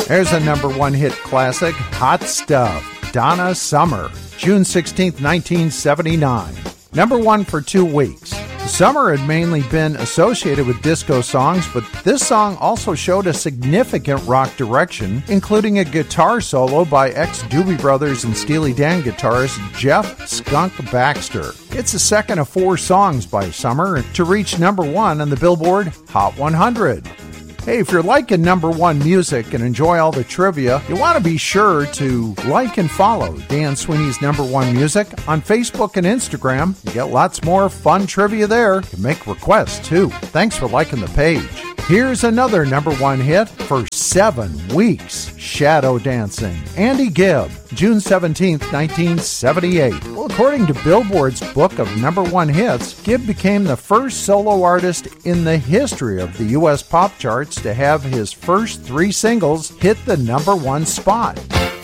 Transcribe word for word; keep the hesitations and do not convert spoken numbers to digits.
There's a number one hit classic, Hot Stuff, Donna Summer, June sixteenth, nineteen seventy-nine. Number one for two weeks. Summer had mainly been associated with disco songs, but this song also showed a significant rock direction, including a guitar solo by ex-Doobie Brothers and Steely Dan guitarist Jeff Skunk Baxter. It's the second of four songs by Summer to reach number one on the Billboard Hot one hundred. Hey, if you're liking number one music and enjoy all the trivia, you want to be sure to like and follow Dan Sweeney's Number One Music on Facebook and Instagram. You get lots more fun trivia there. You can make requests, too. Thanks for liking the page. Here's another number one hit for seven weeks, Shadow Dancing, Andy Gibb, June seventeenth, nineteen seventy-eight. Well, according to Billboard's book of number one hits, Gibb became the first solo artist in the history of the U S pop charts to have his first three singles hit the number one spot.